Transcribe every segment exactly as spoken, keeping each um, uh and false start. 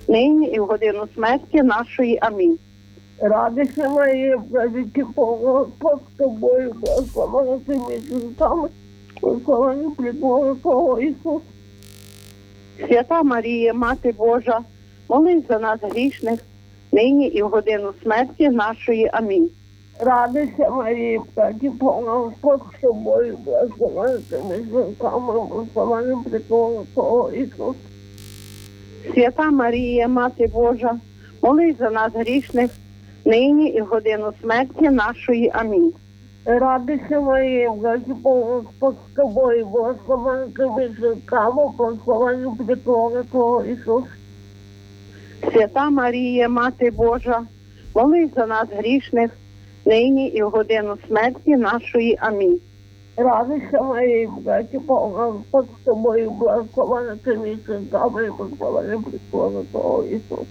нині і в годину смерті нашої. Амінь. Радуйся, Марія, благодати Бога, Господь з тобою, благословена ти між жінками, благословений плід лона Твого Ісус. Свята Марія, Мати Божа, молись за нас грішних, нині і в годину смерті нашої. Амінь. Радуйся, Марія, благодати Бога, Господь з тобою, благословена ти між жінками, благословений плід лона Твого Ісус. Свята Марія, Мати Божа, молись за нас грішних, нині і в годину смерті нашої. Амінь. Радуйся, Марія, благодати Бога, Господь з тобою, благословена ти між жінками, благословений плід лона Твого Ісус. Свята Марія, Мати Божа, молись за нас грішних, нині і в годину смерті нашої. Амінь. Радуйся, Марія, благодати Бога, Господь з тобою, благословена ти між жінками, благословений плід лона Твого Ісус.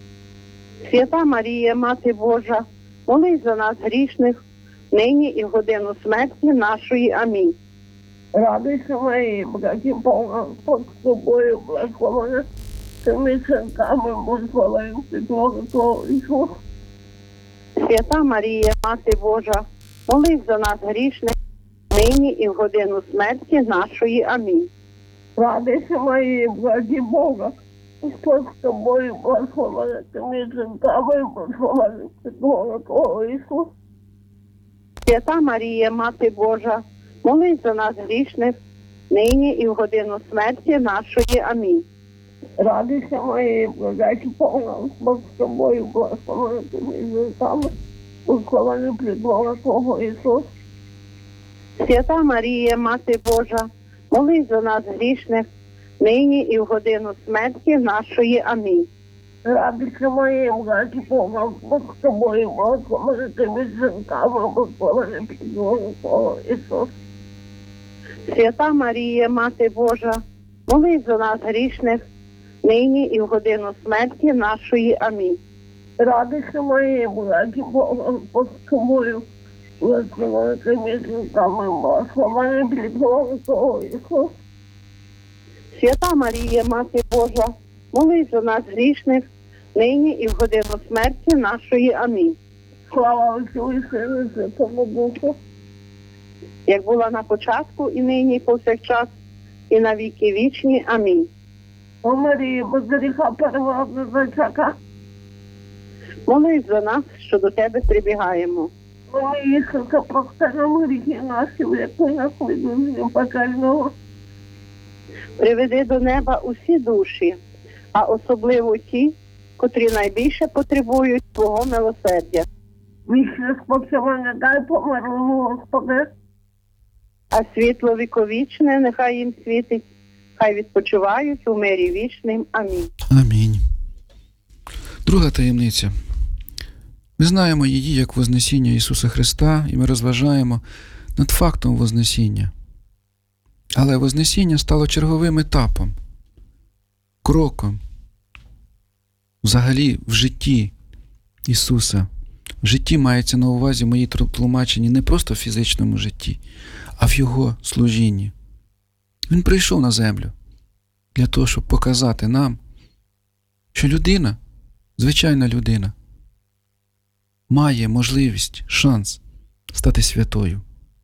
Свята Марія, Мати Божа, молись за нас грішних, нині і в годину смерті нашої. Амінь. Радуйся, Марія, благодати Бога, Господь з тобою, благословена ти між жінками, благословений плід лона Твого Ісус. Свята Марія, Мати Божа, молись за нас грішних, нині і в годину смерті нашої. Амінь. Радуйся, Марія, благодати Бога, Господь з тобою, благословена ти між жінками, благословений плід лона Твого Ісус. Свята Марія, Мати Божа, молись за нас грішних, нині і в годину смерті нашої. Амінь. Радуйся, Марія, благодати Бога, Господь з тобою, благословена ти між жінками, благословений плід лона Твого Ісус. Свята Марія, Мати Божа, молись за нас грішних, нині і в годину смерті нашої. Амінь. Радуйся, Марія, благодати Бога, Господь з тобою, благословена ти між жінками, благословений плід лона Твого Ісус. Свята Марія, Мати Божа, молись за нас грішних, нині і в годину смерті нашої. Амінь. Радуйся, Марія, благодати Бога, Господь з тобою, благословена ти між жінками, благословений плід лона Твого Ісус. Свята Марія, Мати Божа, молись за нас грішних, нині і в годину смерті нашої. Амінь. Слава Отцю і Сину і Святому Духу. Як була на початку, і нині, і повсякчас, і на віки вічні. Амінь. О Марія, без гріха первородна зайчака, Молись за нас, що до тебе прибігаємо. о Ісуса, прости нам гріхи наші, врятуй нас від вогню пекельного. Приведи до неба усі душі, а особливо ті, котрі найбільше потребують твого милосердя. Вічне спочивання дай померлому, Господи. А світло віковічне нехай їм світить, хай відпочивають у мирі вічним. Амінь. Амінь. Друга таємниця. Ми знаємо її як Вознесіння Ісуса Христа, і ми розважаємо над фактом Вознесіння. Але Вознесіння стало черговим етапом, кроком взагалі в житті Ісуса. В житті мається на увазі в моїй тлумаченні не просто в фізичному житті, а в Його служінні. Він прийшов на землю для того, щоб показати нам, що людина, звичайна людина, має можливість, шанс стати святою.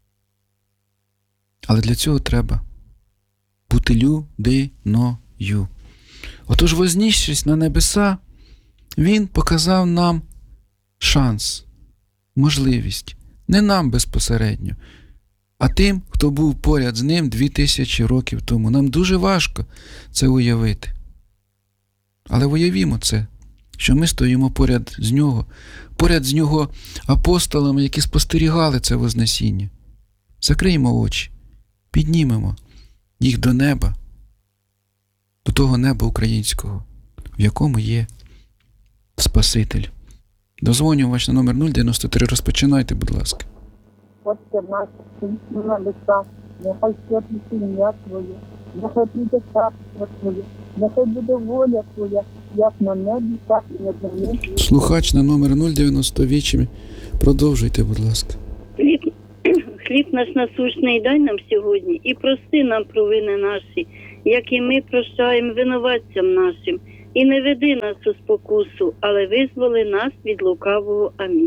Але для цього треба бути людиною. Отож, вознісшись на небеса, Він показав нам шанс, можливість. Не нам безпосередньо, а тим, хто був поряд з ним дві тисячі років тому. Нам дуже важко це уявити. Але уявімо це, що ми стоїмо поряд з нього, поряд з нього апостолами, які спостерігали це Вознесіння. Закриємо очі, піднімемо їх до неба, до того неба українського, в якому є Спаситель. Дозвонювач на номер нуль дев'яносто три. Розпочинайте, будь ласка. Отче наш, на небесах, нехай святиться ім'я Твоє, нехай прийде царство Твоє, нехай буде воля Твоя, як на небі, так і на землі. Слухач на номер нуль дев'яносто вісім. Продовжуйте, будь ласка. Хліб, хліб наш насущний дай нам сьогодні і прости нам провини наші, як і ми прощаємо винуватцям нашим. і не веди нас у спокусу, але визволи нас від лукавого. Амінь.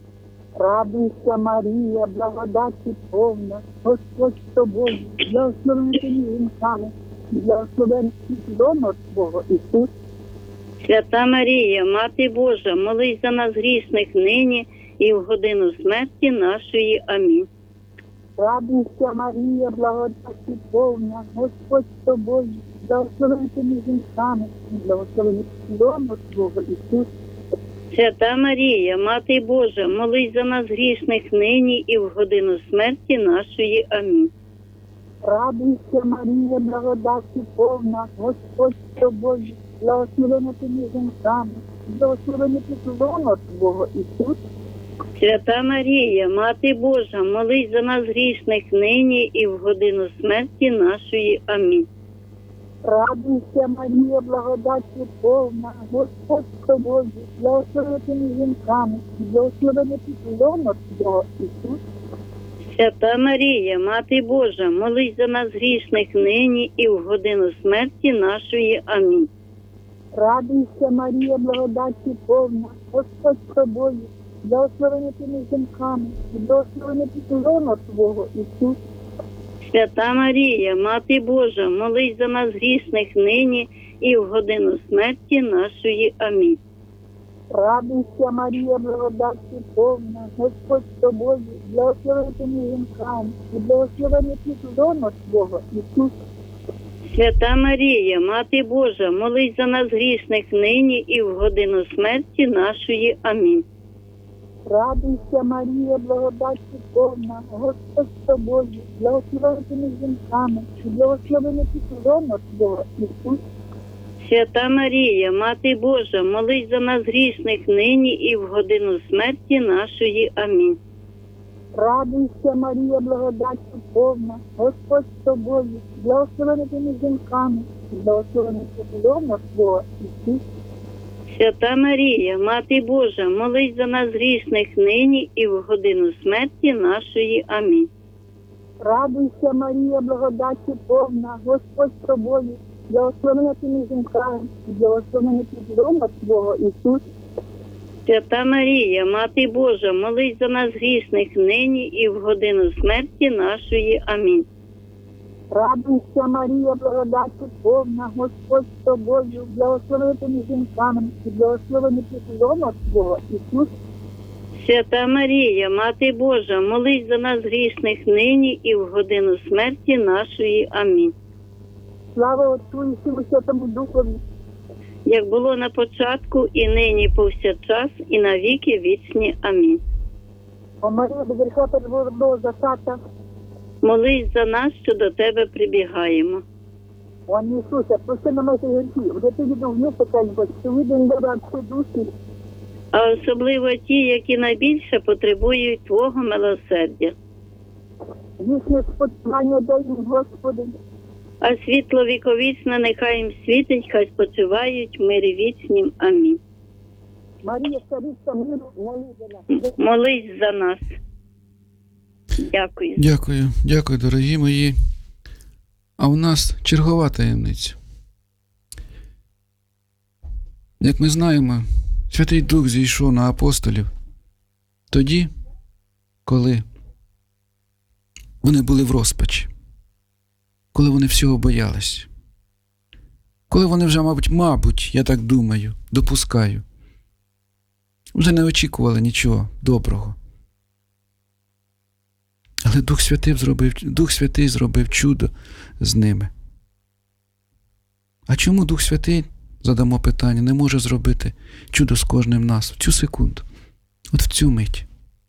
Радуйся, Марія, благодаті повна, Господь з тобою, благословена ти між жінками, і благословений плод Твого Ісус. Свята Марія, Мати Божа, молись за нас грішних нині і в годину смерті нашої. Амінь. Радуйся, Марія, благодаті повна, Господь з тобою, благословена ти між жінками, і благословений плод Твого Ісус. Свята Марія, Мати Божа, молись за нас грішних нині і в годину смерті нашої. Амінь. Радуйся, Марія, благодаті повна, Господь з тобою, благословена ти між жінками, благословений плод Твого Ісус. Свята Марія, Мати Божа, молись за нас грішних нині і в годину смерті нашої. Амінь. Радуйся, Марія, благодаті повна, Господь з тобою, благословена ти між жінками, благословений плод Твого Ісус. Свята Марія, Мати Божа, молись за нас грішних нині і в годину смерті нашої. Амінь. Радуйся, Марія, благодаті повна, Господь з тобою, благословена ти між жінками, благословений плод Твого Ісус. Свята Марія, Мати Божа, молись за нас грішних нині і в годину смерті нашої. Амінь. Радуйся, Марія, благодаті повна, Господь з тобою, благословена ти між жінками, і благословений плод Твого Ісус. Свята Марія, Мати Божа, молись за нас грішних нині і в годину смерті нашої. Амінь. Радуйся, Марія, благодаті повна, Господь з тобою, благословена ти між жінками, і благословений плод Твого Ісус. Свята Марія, Мати Божа, молись за нас грішних нині і в годину смерті нашої. Амінь. Радуйся, Марія, благодаті повна, Господь з тобою, благословена ти між жінками, і благословений плод Твого Ісус. Свята Марія, Мати Божа, молись за нас грішних нині і в годину смерті нашої. Амінь. Радуйся, Марія, благодаті повна, Господь з тобою, благословена ти між жінками, і благословений плод Твого Ісус. Свята Марія, Мати Божа, молись за нас грішних нині і в годину смерті нашої. Амінь. Радуйся, Марія, благодаті повна, Господь з тобою, благословена ти між жінками, і благословений плод Твого Ісус. Свята Марія, Мати Божа, молись за нас грішних нині і в годину смерті нашої. Амінь. Слава Отцю і Сину Святому Духові, Як було на початку, і нині, повсякчас, і на віки вічні. Амінь. о Марія, без гріха первородного зачата, Молись за нас, що до Тебе прибігаємо. о Ісусе, прости нам наші гріхи, вже ти віддав місце, Господь, що видим добра всі душі, А особливо ті, які найбільше потребують Твого милосердя. вічне спочивання дай їм, Господи. А світло віковічне нехай їм світить, хай спочивають в мирі вічнім. Амінь. Марія, цариця миру, моли за нас. Молись за нас. Дякую. Дякую, дякую, дорогі мої. А у нас чергова таємниця. Як ми знаємо, Святий Дух зійшов на апостолів тоді, коли вони були в розпачі, коли вони всього боялись, коли вони вже, мабуть, мабуть, я так думаю, допускаю, вже не очікували нічого доброго. Але Дух Святий зробив, Дух Святий зробив чудо з ними. А чому Дух Святий, задамо питання, не може зробити чудо з кожним нас в цю секунду? От в цю мить.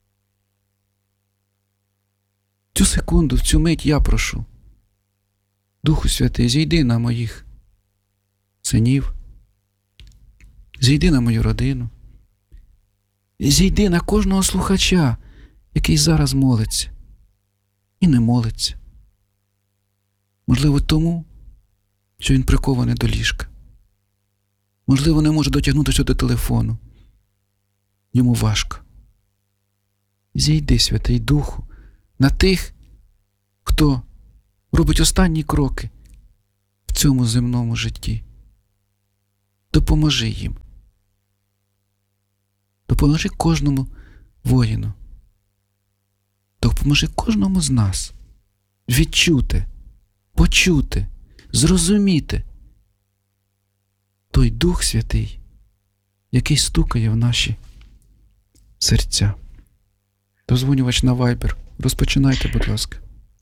В цю секунду, в цю мить я прошу. Духу Святий, зійди на моїх синів, зійди на мою родину, зійди на кожного слухача, який зараз молиться і не молиться. Можливо, тому, що він прикований до ліжка. Можливо, не може дотягнутися до телефону. Йому важко. Зійди, Святий Духу, на тих, хто робить останні кроки в цьому земному житті. допоможи їм. Допоможи кожному воїну. Допоможи кожному з нас відчути, почути, зрозуміти той Дух Святий, який стукає в наші серця. Дозвонювач на Viber. Розпочинайте, будь ласка.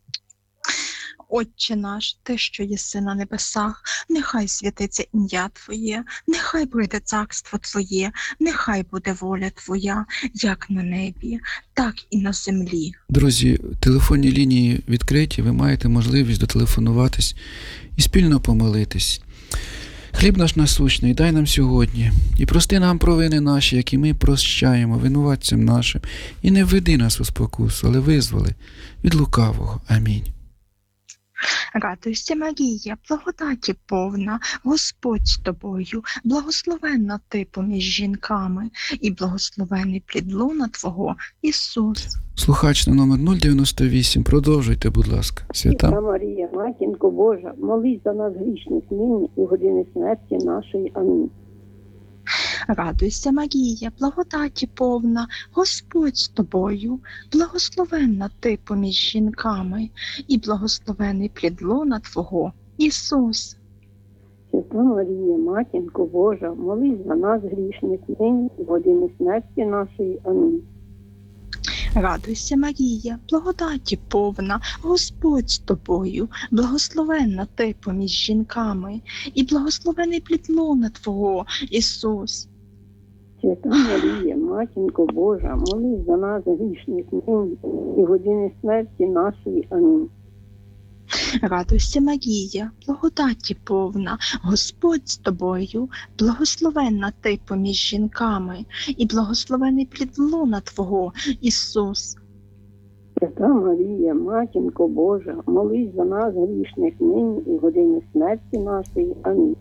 Отче наш, Ти, що єси на небесах, нехай святиться ім'я Твоє, нехай прийде царство Твоє, нехай буде воля Твоя, як на небі, так і на землі. Друзі, телефонні лінії відкриті, ви маєте можливість дотелефонуватись і спільно помолитись. Хліб наш насущний дай нам сьогодні, і прости нам провини наші, які ми прощаємо винуватцям нашим, і не введи нас у спокусу, але визволи від лукавого. Амінь. Радуйся, Марія, благодаті повна, Господь з тобою, благословенна ти поміж жінками, і благословений плід лона Твого, Ісус. Слухач на номер нуль дев'яносто вісім, продовжуйте, будь ласка. Свята Свята. Марія, Матінко Божа, молись за нас грішних нині і в години смерті нашої. Амінь. Радуйся, Марія, благодаті повна, Господь з тобою, благословенна ти поміж жінками, і благословений плід лона Твого, Ісус. Свята Марія, Матінко Божа, молись за нас грішних нині і в години смерті нашої. Амінь. Радуйся, Марія, благодаті повна, Господь з тобою, благословенна ти поміж жінками, і благословений плід лона Твого, Ісус. Свята Марія, Матінко Божа, молись за нас грішних нині і в години смерті нашої. Амінь. Радуйся, Марія, благодаті повна, Господь з тобою, благословенна ти поміж жінками, і благословений плід лона Твого, Ісус. Свята Марія, Матінко Божа, молись за нас грішних нині і в години смерті нашої. Амінь.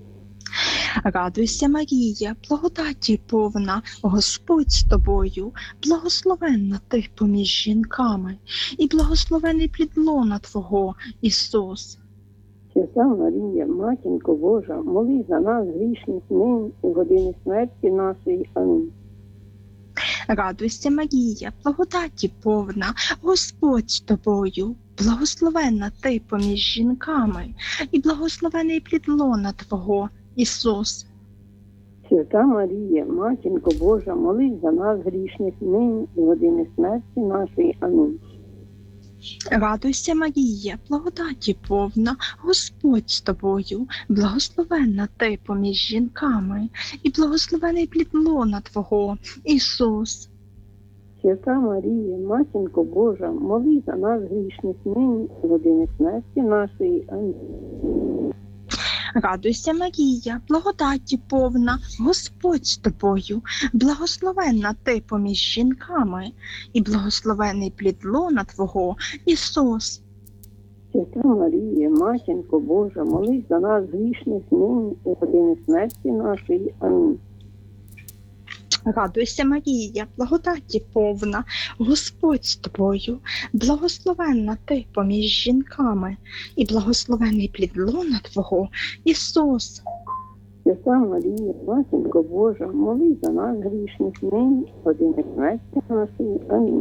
Радуйся, Марія, благодаті повна, Господь з тобою, благословенна ти поміж жінками, і благословений плід лона Твого, Ісус. Свята Марія, Матінко Божа, молись за нас грішних нині і в години смерті нашої. Амінь. Радуйся, Марія, благодаті повна, Господь з тобою, благословенна ти поміж жінками, і благословений плід лона Твого, Ісус. Свята Марія, Матінко Божа, молись за нас грішних нині і в години смерті нашої. Амінь. Радуйся, Марія, благодаті повна, Господь з тобою, благословенна ти поміж жінками, і благословений плід лона Твого, Ісус. Свята Марія, Матінко Божа, молись за нас грішних нині і в години смерті нашої. Амінь. Радуйся, Марія, благодаті повна, Господь з тобою, благословенна ти поміж жінками, і благословений плід лона Твого, Ісус. Свята Марія, Матінко Божа, молись за нас грішних нині і в години смерті нашої. Амінь. Радуйся, Марія, благодаті повна, Господь з тобою, благословенна ти поміж жінками, і благословений плід лона Твого, Ісус. Свята Марія, Матінко Божа, молись за нас грішних нині і в години смерті нашої. Амінь.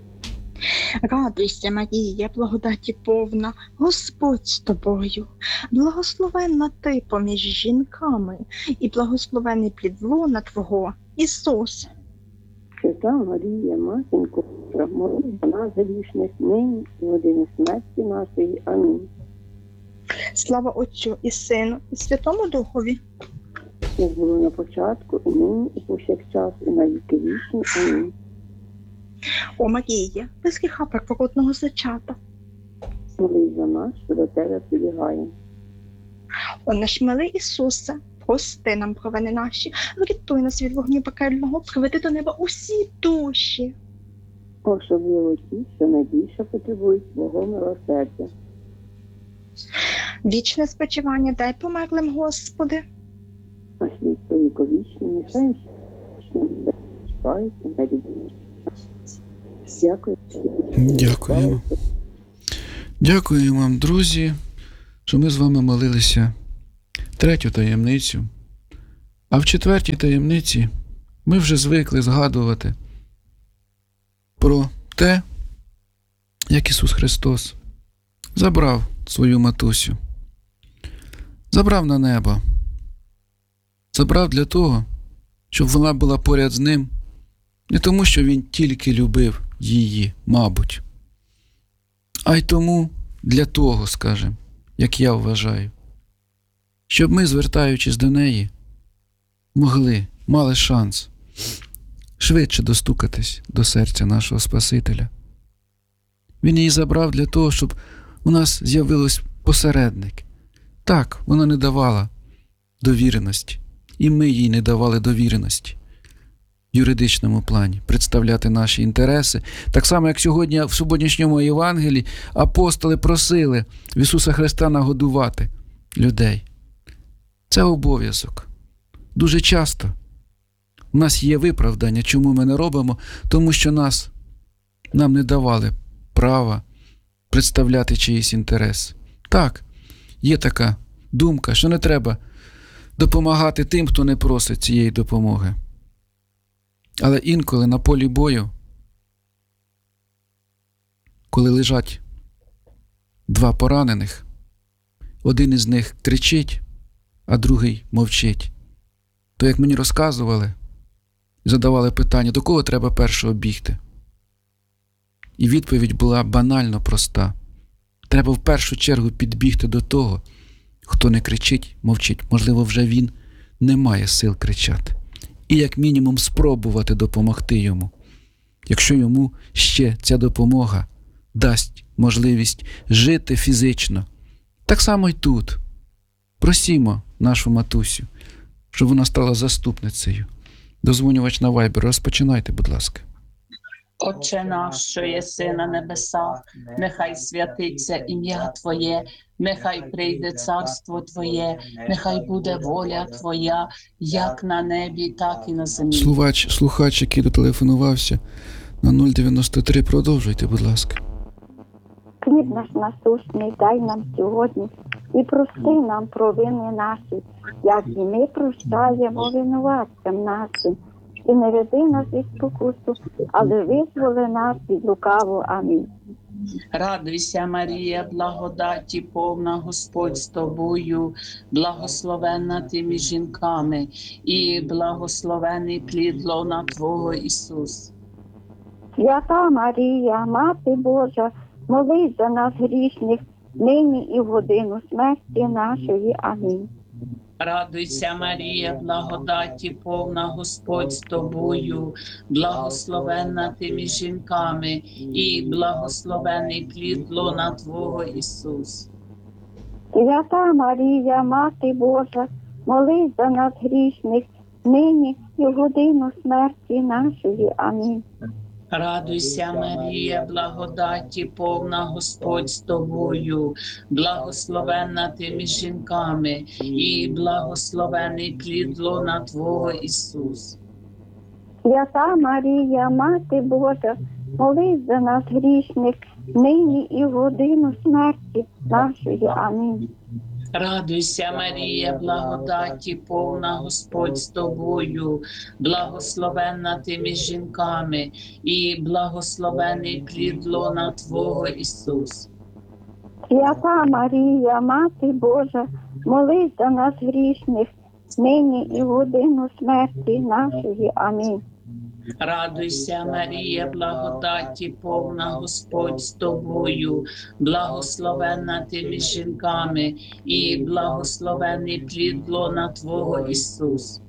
Радуйся, Марія, благодаті повна, Господь з тобою, благословенна ти поміж жінками, і благословений плід лона Твого, Ісус. Свята Марія, Матінко Божа, молись за нас грішних нині і в години смерті нашої. Амінь. Слава Отцю і Сину, і Святому Духові. Як було на початку, і нині, і повсякчас, і на віки вічні. Амінь. О Марія, без гріха первородного зачата, Молись за нас, що до тебе прибігаємо. о наш милий Ісусе, прости нам провини наші, врятуй нас від вогню пекельного, приведи до неба усі душі. Особливо ті, що найбільше потребують Твого милосердя. Вічне спочивання дай померлим, Господи. А світло віковічне, нехай всім спають і на рідні. Дякую. Дякуємо. Дякую вам, друзі, що ми з вами молилися третю таємницю А в четвертій таємниці ми вже звикли згадувати про те, як Ісус Христос забрав свою матусю, забрав на небо, забрав для того, щоб вона була поряд з ним, не тому, що він тільки любив її, мабуть, а й тому, для того, скажімо, як я вважаю, щоб ми, звертаючись до неї, могли, мали шанс швидше достукатись до серця нашого Спасителя. Він її забрав для того, щоб у нас з'явився посередник. Так, вона не давала довіреності, і ми їй не давали довіреності в юридичному плані, представляти наші інтереси. Так само, як сьогодні в суботнішньому Євангелії апостоли просили в Ісуса Христа нагодувати людей. Це обов'язок. Дуже часто у нас є виправдання, чому ми не робимо, тому що нас, нам не давали права представляти чиїсь інтерес. Так, є така думка, що не треба допомагати тим, хто не просить цієї допомоги. Але інколи на полі бою, коли лежать два поранених, один із них кричить, а другий мовчить, то, як мені розказували, задавали питання, до кого треба першого бігти? І відповідь була банально проста. Треба в першу чергу підбігти до того, хто не кричить, мовчить. Можливо, вже він не має сил кричати. І як мінімум спробувати допомогти йому, якщо йому ще ця допомога дасть можливість жити фізично. Так само й тут. Просімо нашу матусю, щоб вона стала заступницею. Дозвонювач на Вайбер, розпочинайте, будь ласка. Отче наш, що єси на небесах, нехай святиться ім'я Твоє, нехай прийде царство Твоє, нехай буде воля Твоя, як на небі, так і на землі. Слухач, слухач, який дотелефонувався на нуль дев'яносто три, продовжуйте, будь ласка. Хліб наш насущний дай нам сьогодні, і прости нам провини наші, як і ми прощаємо винуватцям нашим. І не веди нас від спокусу, але визволи нас від лукавого. Амінь. Радуйся, Марія, благодаті повна, Господь з тобою, благословенна ти між жінками, і благословений плід лона Твого, Ісус. Свята Марія, Мати Божа, молись за нас грішних, нині і в годину смерті нашої. Амінь. Радуйся, Марія, благодаті повна, Господь з тобою, благословенна ти між жінками, і благословений плід лона Твого, Ісус. Свята Марія, Мати Божа, молись за нас грішних, нині і в годину смерті нашої. Амінь. Радуйся, Марія, благодаті повна, Господь з тобою, благословенна ти між жінками, і благословений плід лона Твого, Ісус. Свята Марія, Мати Божа, молись за нас грішних, нині і в годину смерті нашої. Амінь. Радуйся, Марія, благодаті повна, Господь з тобою, благословенна ти між жінками, і благословений плід лона Твого, Ісус. Свята Марія, Мати Божа, молись за нас грішних, нині і в годину смерті нашої. Амінь. Радуйся, Марія, благодаті повна, Господь з тобою, благословенна ти між жінками, і благословений плід лона Твого, Ісус.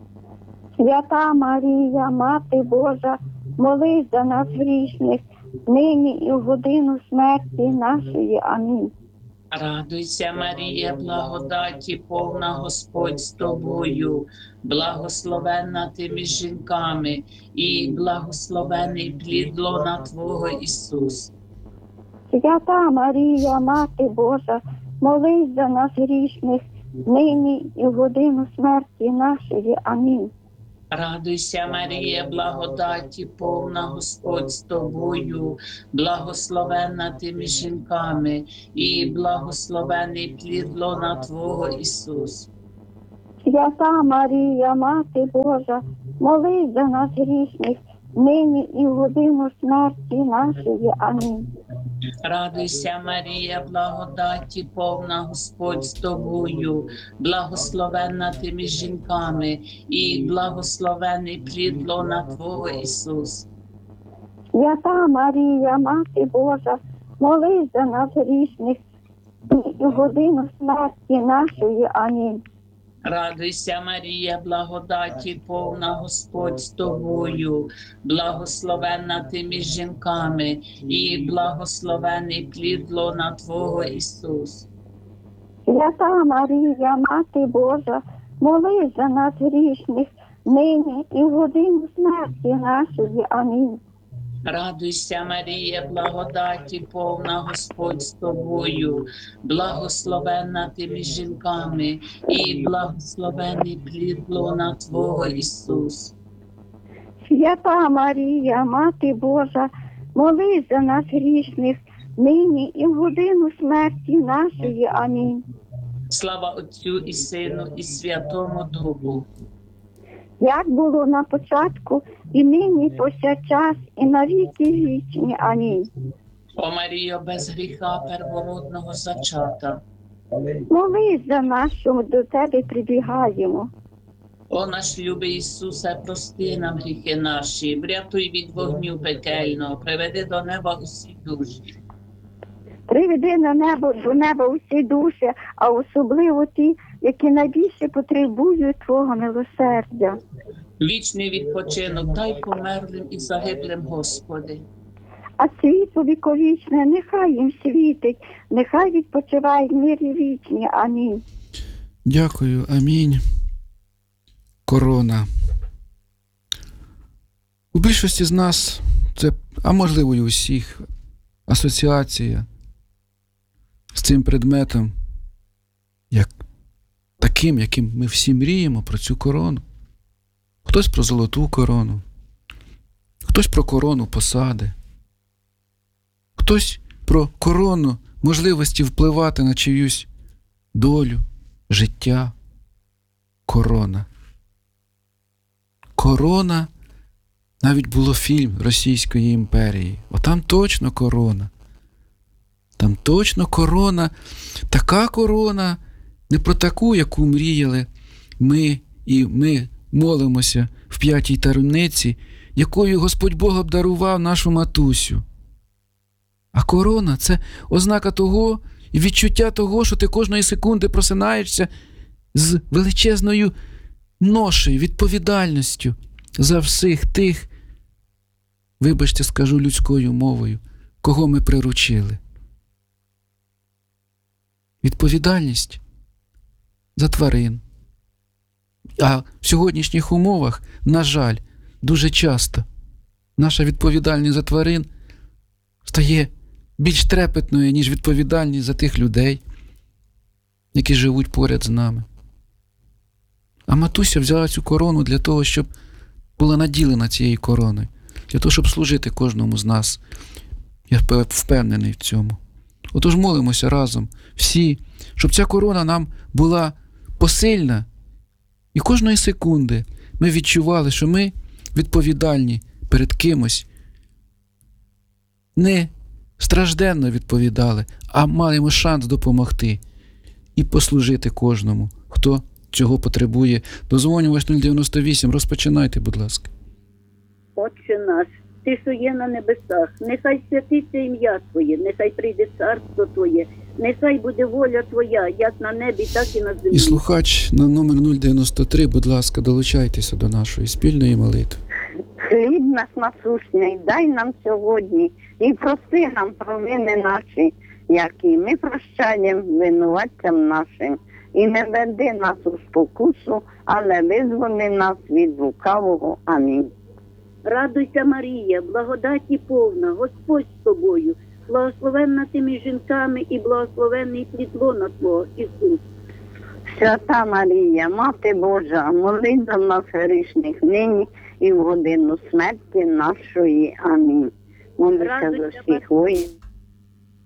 Свята Марія, Мати Божа, молись за нас грішних, нині і в годину смерті нашої. Амінь. Радуйся, Марія, благодаті повна, Господь з тобою, благословенна ти між жінками, і благословений плід лона Твого, Ісус. Свята Марія, Мати Божа, молись за нас грішних, нині і в годину смерті нашої. Амінь. Радуйся, Марія, благодаті повна, Господь з тобою, благословенна ти між жінками, і благословений плід лона Твого, Ісус. Свята Марія, Мати Божа, молись за нас грішних, нині і в годину смерті нашої. Амінь. Радуйся, Марія, благодаті повна, Господь з тобою, благословенна ти між жінками, і благословений плід лона Твого, Ісус. Свята Марія, Мати Божа, молись за нас грішних, і в годину смерті нашої. Амінь. Радуйся, Марія, благодаті повна, Господь з тобою, благословенна ти між жінками, і благословений плід лона Твого, Ісус. Свята Марія, Мати Божа, молись за нас грішних, нині і в годину смерті нашої. Амінь. Радуйся, Марія, благодаті повна, Господь з тобою, благословенна ти між жінками, і благословений плід лона Твого, Ісус. Свята Марія, Мати Божа, молись за нас грішних, нині і в годину смерті нашої. Амінь. Слава Отцю і Сину, і Святому Духу. Як було на початку, і нині, і повсякчас, і на віки вічні. Амінь. О Маріо, без гріха первородного зачата. Молись за нас, що до тебе прибігаємо. О наш любий Ісусе, прости нам гріхи наші, врятуй від вогню пекельного, приведи до неба усі душі. Приведи на небо, до неба усі душі, а особливо ті, які найбільше потребують Твого милосердя. Вічний відпочинок дай померлим і загиблим, Господи. А світло віковічне нехай їм світить, нехай відпочивають в мирі вічні. Амінь. Дякую, амінь. Корона. У більшості з нас, це, а можливо і усіх, асоціація з цим предметом, як таким, яким ми всі мріємо про цю корону. Хтось про золоту корону, хтось про корону посади, хтось про корону можливості впливати на чиюсь долю, життя. Корона. Корона, навіть було фільм Російської імперії. Отам точно корона. Там точно корона, така корона, не про таку, яку мріяли ми, і ми молимося в п'ятій таємниці, якою Господь Бог обдарував нашу матусю. А корона – це ознака того і відчуття того, що ти кожної секунди просинаєшся з величезною ношею, відповідальністю за всіх тих, вибачте, скажу людською мовою, кого ми приручили. Відповідальність за тварин. А в сьогоднішніх умовах, на жаль, дуже часто наша відповідальність за тварин стає більш трепетною, ніж відповідальність за тих людей, які живуть поряд з нами. А матуся взяла цю корону для того, щоб була наділена цією короною, для того, щоб служити кожному з нас. Я впевнений в цьому. Отож молимося разом всі, щоб ця корона нам була посильна, і кожної секунди ми відчували, що ми відповідальні перед кимось. Не стражденно відповідали, а маємо шанс допомогти і послужити кожному, хто цього потребує. Дозвонювач нуль дев'яносто вісім, розпочинайте, будь ласка. Отче наш, ти, що є на небесах, нехай святиться ім'я Твоє, нехай прийде царство Твоє, нехай буде воля Твоя, як на небі, так і на землі. І слухач на номер нуль дев'яносто три, будь ласка, долучайтеся до нашої спільної молитви. Хліб наш насущний дай нам сьогодні і прости нам провини наші, які ми прощаємо винуватцям нашим. І не веди нас у спокусу, але визволи нас від лукавого. Амінь. Радуйся, Марія, благодаті повна, Господь з тобою, благословенна ти між жінками і благословенний плід лона Твого, Ісус. Свята Марія, Мати Божа, молись за нас грішних нині і в годину смерті нашої. Амінь. Молися за всіх воїнів.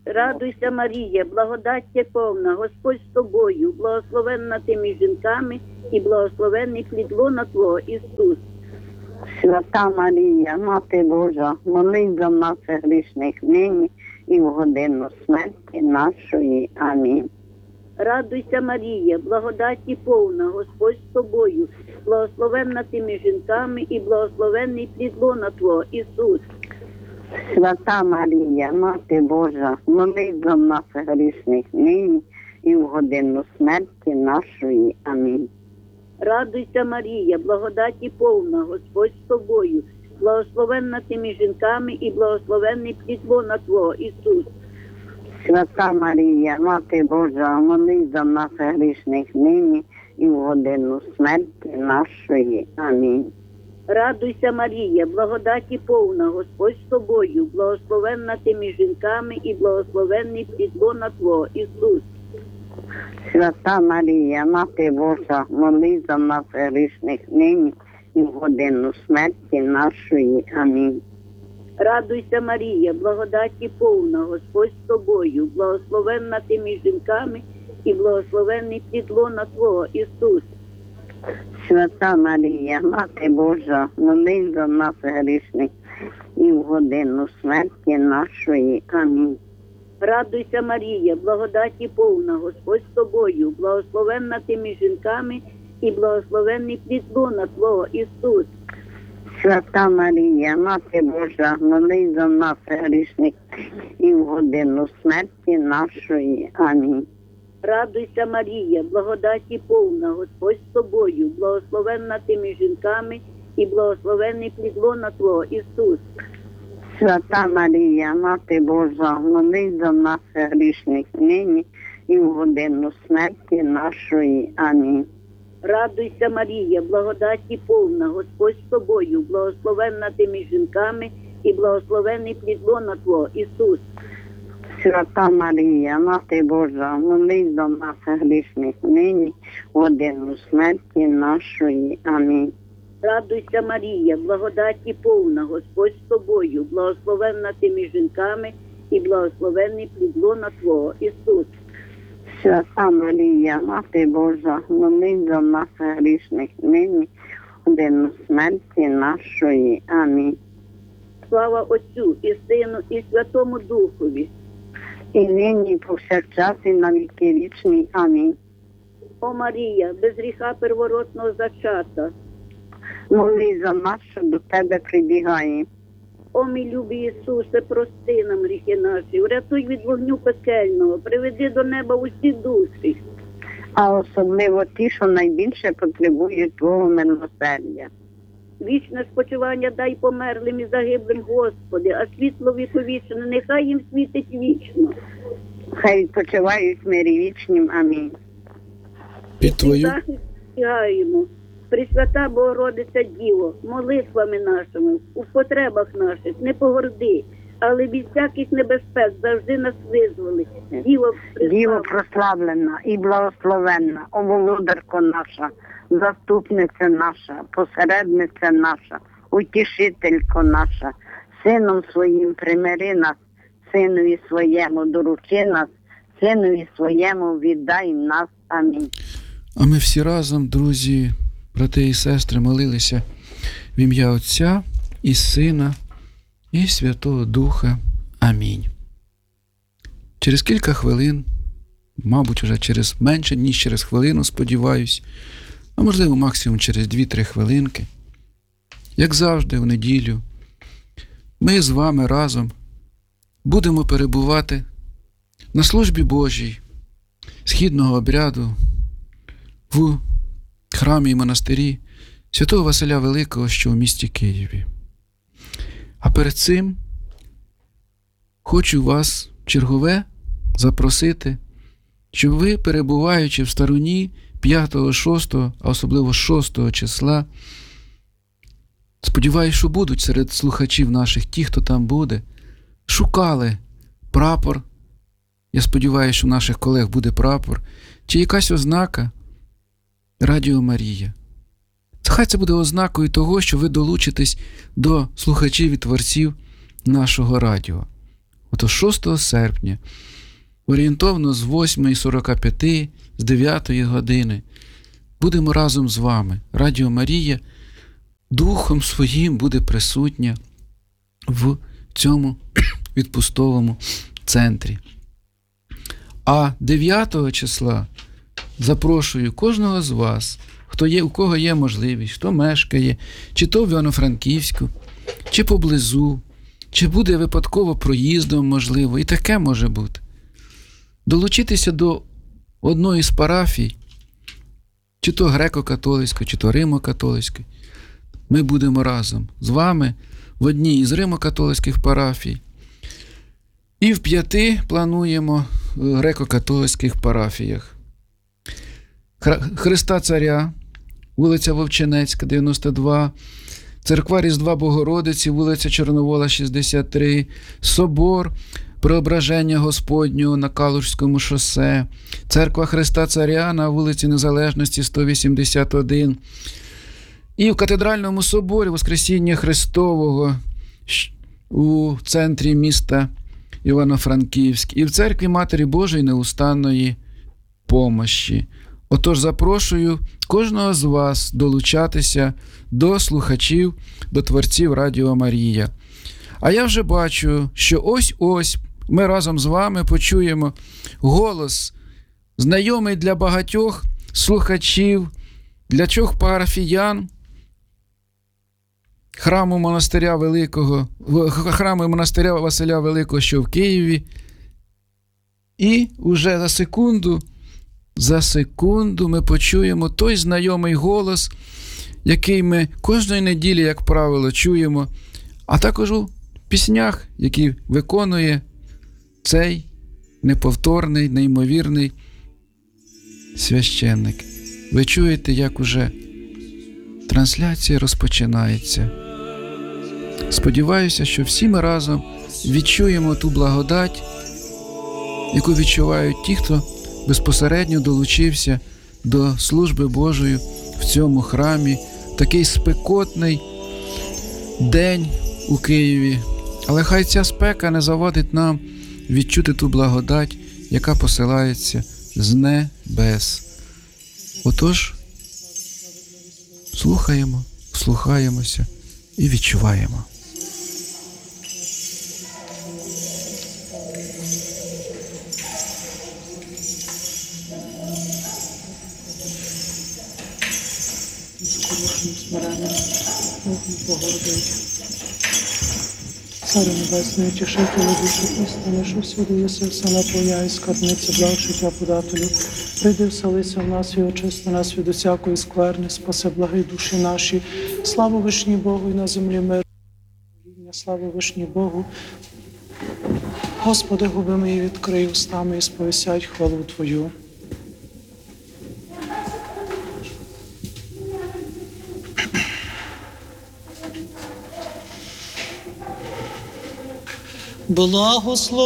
Радуйся, Марія, благодаття повна, Господь з тобою, благословенна ти між жінками і благословенний плід лона Твого, Ісус. Свята Марія, Мати Божа, молись за нас грішних нині і в годину смерті нашої. Амінь. Радуйся, Марія, благодаті повна, Господь з тобою, благословенна ти між жінками і благословенний плід лона Твого, Ісус. Свята Марія, Мати Божа, молись за нас грішних нині і в годину смерті нашої. Амінь. Радуйся, Марія, благодаті повна, Господь з тобою, благословенна ти між жінками і благословенний плід лона Твого, Ісус. Свята Марія, Мати Божа, молись за нас грішних нині і в годину смерті нашої. Амінь. Радуйся, Марія, благодаті повна, Господь з тобою, благословенна ти між жінками і благословенний плід лона Твого, Ісус. Свята Марія, Мати Божа, молись за нас грішних нині і в годину смерті нашої. Амінь. Радуйся, Марія, благодаті повна, Господь з тобою, благословенна ти між жінками і благословенний плід лона Твого, Ісус. Свята Марія, Мати Божа, молись за нас грішних і в годину смерті нашої. Амінь. Радуйся, Марія, благодаті повна, Господь з тобою, благословенна ти між жінками і благословенний плід лона Твого, Ісус. Свята Марія, Мати Божа, молись за нас грішних і в годину смерті нашої. Амінь. Радуйся, Марія, благодаті повна, Господь з тобою, благословенна ти між жінками і благословенний плід лона Твого, Ісус. Свята Марія, Мати Божа, молись за нас грішних нині і в годину смерті нашої. Амінь. Радуйся, Марія, благодаті повна, Господь з тобою, благословенна ти між жінками і благословенний плід лона Твого, Ісус. Свята Марія, Мати Божа, молись за нас грішних нині в годину смерті нашої. Амінь. Радуйся, Марія, благодаті повна, Господь з тобою, благословенна ти між жінками і благословенний плід лона Твого, Ісус. Свята Марія, Мати Божа, молись за нас грішних нині в годину смерті нашої. Амінь. Слава Отцю і Сину і Святому Духові. І нині, і повсякчас, і на віки вічні. Амінь. О Марія, без гріха первородного зачата. Молись за нас, що до тебе прибігає. О мій любий Ісусе, прости нам гріхи наші, врятуй від вогню пекельного, приведи до неба усі душі. А особливо ті, що найбільше потребують Твого милосердя. Вічне спочивання дай померлим і загиблим, Господи, а світло віковічне нехай їм світить вічно. Хай відпочивають в мирі вічнім. Амінь. Під твою Захист стягаємо. Пресвята Богородиця Діво, молитвами нашими, у потребах наших, не погорди, але від всяких небезпек завжди нас визволи. Діво, Діво прославлена і благословенна, о володарко наша, заступниця наша, посередниця наша, утішителько наша, сином своїм примири нас, синові своєму доручи нас, синові своєму віддай нас. Амінь. А ми всі разом, друзі, брати і сестри, молилися в ім'я Отця і Сина і Святого Духа. Амінь. Через кілька хвилин, мабуть, вже через менше, ніж через хвилину, сподіваюсь, а можливо, максимум через дві-три хвилинки, як завжди в неділю, ми з вами разом будемо перебувати на службі Божій східного обряду в храмі і монастирі святого Василя Великого, що у місті Києві. А перед цим хочу вас чергове запросити, щоб ви, перебуваючи в стороні п'ятого, шостого, а особливо шостого числа, сподіваюсь, що будуть серед слухачів наших ті, хто там буде, шукали прапор. Я сподіваюся, що у наших колег буде прапор, чи якась ознака Радіо Марія. Хай це буде ознакою того, що ви долучитесь до слухачів і творців нашого радіо. ото шостого серпня, орієнтовно з восьмої сорок п'ять, з дев'ятої години, будемо разом з вами. Радіо Марія Духом Своїм буде присутня в цьому відпустовому центрі. А дев'ятого числа запрошую кожного з вас, хто є, у кого є можливість, хто мешкає, чи то в Івано-Франківську, чи поблизу, чи буде випадково проїздом, можливо, і таке може бути. Долучитися до одної з парафій, чи то греко-католицької, чи то римо-католицької. Ми будемо разом з вами в одній із римо-католицьких парафій. І в п'яти плануємо в греко-католицьких парафіях. Христа Царя, вулиця Вовчинецька, дев'яносто два, Церква Різдва Богородиці, вулиця Чорновола, шістдесят три, Собор Преображення Господнього на Калужському шосе, Церква Христа Царя на вулиці Незалежності, сто вісімдесят один, і в Катедральному соборі Воскресіння Христового у центрі міста Івано-Франківськ, і в Церкві Матері Божої Неустанної Помощі. Отож, запрошую кожного з вас долучатися до слухачів, до творців Радіо Марія. А я вже бачу, що ось-ось ми разом з вами почуємо голос, знайомий для багатьох слухачів, для чох парафіян храму монастиря Великого, храму монастиря Василя Великого, що в Києві. І уже за секунду, за секунду ми почуємо той знайомий голос, який ми кожної неділі, як правило, чуємо, а також у піснях, які виконує цей неповторний, неймовірний священник. Ви чуєте, як уже трансляція розпочинається. Сподіваюся, що всі ми разом відчуємо ту благодать, яку відчувають ті, хто безпосередньо долучився до служби Божої в цьому храмі. Такий спекотний день у Києві. Але хай ця спека не завадить нам відчути ту благодать, яка посилається з небес. Отож, слухаємо, вслухаємося і відчуваємо. Царю Небесний, утішителю душі істини, що всюди єси, все наповняє скарбниця благ життя подателю. Прийди, вселися в нас і очисти нас від усякої скверни, спаси благи душі наші. Слава вишній Богу і на землі мир. Слава вишній Богу. Господи, губи мої відкрий устами і сповісять хвалу Твою. Благослови